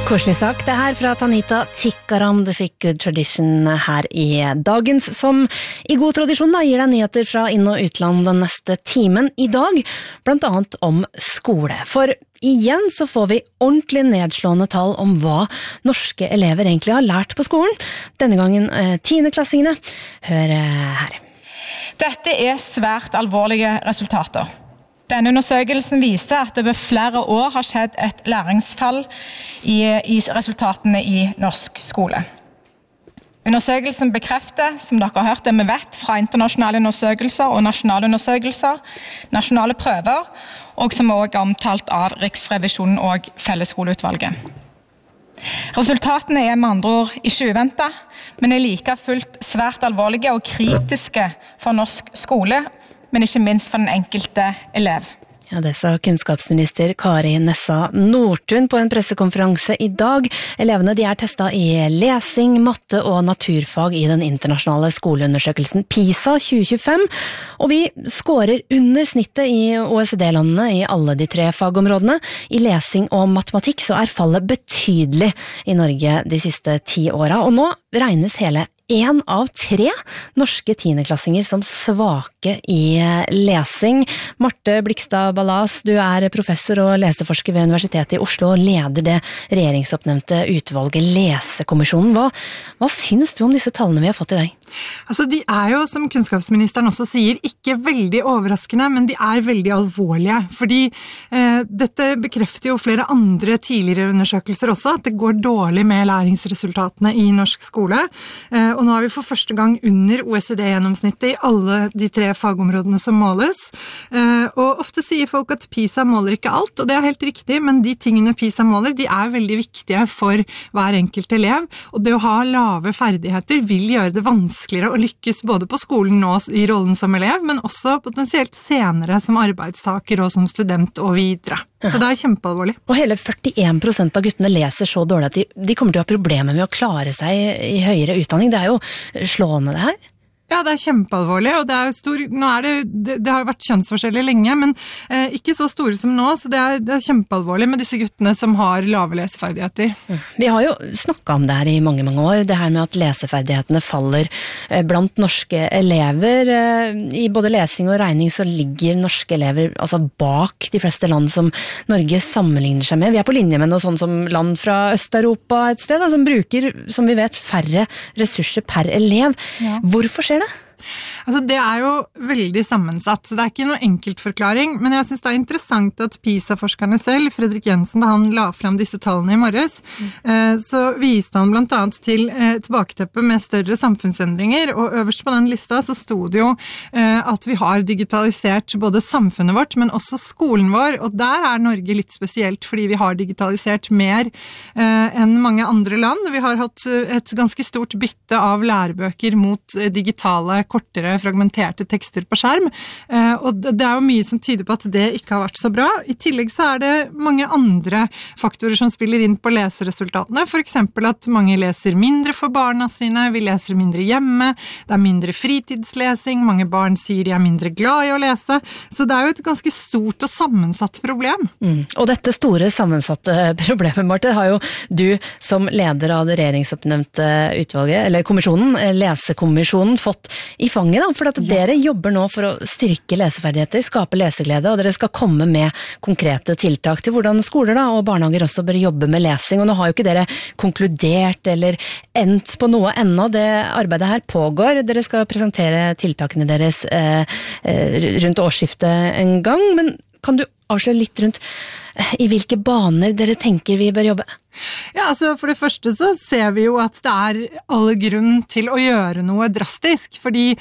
Koselig sak, det her fra Tanita Tikaram. Du fikk Good Tradition her i dagens, som i god tradisjon da, gir deg nyheter fra inn- og utland den neste timen i dag, blant annet om skole. For igjen så får vi ordentlig nedslående tall om hva norske elever egentlig har lært på skolen. Denne gangen 10-klassingene. Hør her. Dette svært alvorlige resultater. Denne undersøkelsen viser at det over flere år har skjedd et læringsfall i resultatene i norsk skole. Undersøkelsen bekrefter, som dere har hørt, det vi vet fra internasjonale undersøkelser og nasjonale undersøkelser, nasjonale prøver, og som også er omtalt av Riksrevisjonen og Fellesskoleutvalget. Resultatene med andre ord ikke uventet, men like fullt svært alvorlige og kritiske for norsk skole, men ikke minst for den enkelte elev. Ja, det sa kunnskapsminister Kari Nessa Nordtun på en pressekonferanse i dag. Elevene de testet i lesing, matte og naturfag i den internasjonale skoleundersøkelsen PISA 2025, og vi skårer under snittet i OECD-landene i alle de 3 fagområdene. I lesing og matematikk så fallet betydelig i Norge de siste 10 årene, og nå regnes hele 1 av 3 norske 10-klassinger som svake i lesing. Marte Blikstad Ballas, du professor og leseforsker ved Universitetet i Oslo og leder det regjeringsoppnevnte utvalget Lesekommisjonen. Hva synes du om disse tallene vi har fått i dag? Altså, de jo, som kunnskapsministeren også sier, ikke veldig overraskende, men de veldig alvorlige, fordi dette bekrefter jo flere andre tidligere undersøkelser også, at det går dårlig med læringsresultatene i norsk skole, og nå vi for første gang under OECD-gjennomsnittet i alle de 3 fagområdene som måles, og ofte sier folk at PISA måler ikke alt, og det helt riktig, men de tingene PISA måler, de veldig viktige for hver enkelt elev, og det å ha lave ferdigheter vil gjøre det vanskeligere å lykkes både på skolen nå i rollen som elev, men også potensielt senere som arbeidstaker og som student og videre. Så det kjempealvorlig. Og hele 41% av guttene leser så dårlig at de kommer til å ha problemer med å klare seg i høyere utdanning. Det jo slående det her. Ja, det kjempealvorlig, og nå det har jo vært kjønnsforskjeller lenge, men ikke så store som nå, så det kjempealvorlig med disse guttene som har lave leseferdigheter. Vi har jo snakket om det her i mange, mange år, det her med at leseferdighetene faller blant norske elever. I både lesing og regning så ligger norske elever altså bak de fleste land som Norge sammenligner seg med. Vi på linje med noe sånn som land fra Øst-Europa et sted, som bruker, som vi vet, færre ressurser per elev. Ja. Hvorfor skjer det? Altså, det jo veldig sammensatt, så det ikke noe enkelt forklaring, men jeg synes det interessant at PISA-forskerne selv, Fredrik Jensen, da han la frem disse tallene i morges, så viste han blant annet til tilbaketeppet med større samfunnsendringer, og øverst på den lista så stod det jo at vi har digitalisert både samfunnet vårt, men også skolen vår, og der Norge litt spesielt, fordi vi har digitalisert mer enn mange andre land. Vi har hatt et ganske stort bytte av lærebøker mot digitale, kortere, fragmenterte tekster på skjerm, og det jo mye som tyder på at det ikke har vært så bra. I tillegg så det mange andre faktorer som spiller inn på leseresultatene, for eksempel at mange leser mindre for barna sine, vi leser mindre hjemme, det mindre fritidslesing, mange barn sier de mindre glad i å lese, så det jo et ganske stort og sammensatt problem. Og dette store sammensatte problemet, Marte, har jo du som leder av det regjeringsoppnevnte utvalget, eller kommisjonen, Lesekommisjonen, fått i fanget da, for at dere jobber nå for å styrke leseferdigheter, skape leseglede, og dere skal komme med konkrete tiltak til hvordan skoler da, og barnehager også bør jobbe med lesing, og nå har jo ikke dere konkludert eller endt på noe ennå, det arbeidet her pågår, dere skal presentere tiltakene deres rundt årsskiftet en gang, men kan du avsløre litt rundt i hvilke baner dere tenker vi bør jobbe? Ja, altså for det første så ser vi jo at det alle grunn til å gjøre noe drastisk, fordi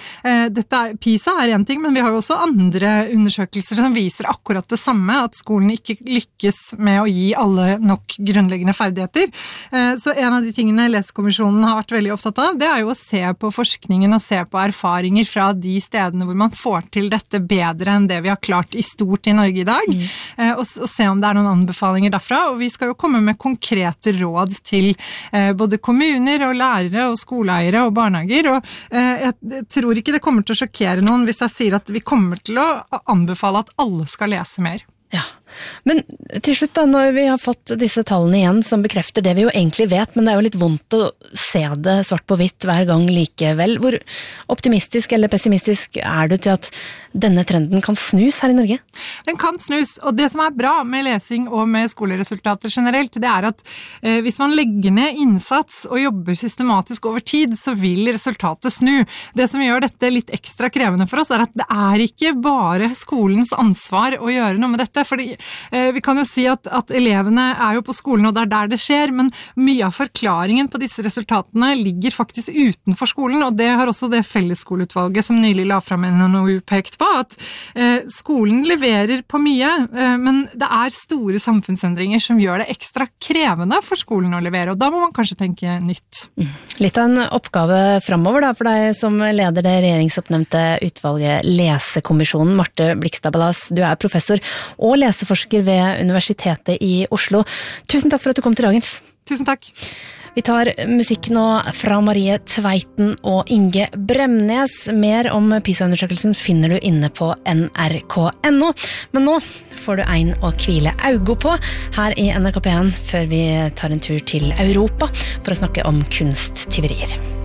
PISA en ting, men vi har jo også andre undersøkelser som viser akkurat det samme, at skolen ikke lykkes med å gi alle nok grunnleggende ferdigheter. Så en av de tingene Lesekommisjonen har vært veldig opptatt av, det jo å se på forskningen og se på erfaringer fra de stedene hvor man får til dette bedre enn det vi har klart i stort i Norge i dag, og se om det noen anbefalinger derfra, og vi skal jo komme med konkrete råd til både kommuner og lærere og skoleeiere og barnehager, og jeg tror ikke det kommer til å sjokkere noen hvis jeg sier at vi kommer til å anbefale at alle skal lese mer. Ja, Men til slutt da, når vi har fått disse tallene igjen som bekrefter det vi jo egentlig vet, men det er jo litt vondt å se det svart på hvitt hver gang likevel. Hvor optimistisk eller pessimistisk er du til at denne trenden kan snus her i Norge? Den kan snus, og det som er bra med lesing og med skoleresultater generelt, det er at hvis man legger ned innsats og jobber systematisk over tid, så vil resultatet snu. Det som gjør dette litt ekstra krevende for oss er at det er ikke bare skolens ansvar å gjøre noe med dette, fordi vi kan jo si at elevene er jo på skolen og det er der det skjer, men mye av forklaringen på disse resultatene ligger faktisk utenfor skolen, og det har også det fellesskoleutvalget som nylig la frem en NOU pekt på, at skolen leverer på mye, men det er store samfunnsendringer som gjør det ekstra krevende for skolen å levere, og da må man kanskje tenke nytt. Litt av en oppgave fremover da, for deg som leder det regjeringsoppnevnte utvalget Lesekommisjonen, Marte Blikstad Ballas. Du er professor og leseforsker ved Universitetet i Oslo. Tusen takk for at du kom til dagens. Tusen takk. Vi tar musikk nå fra Marie Tveiten og Inge Bremnes. Mer om PISA-undersøkelsen finner du inne på nrk.no. Men nå får du en å hvile augo på her i NRK P1 før vi tar en tur til Europa for å snakke om kunsttyverier.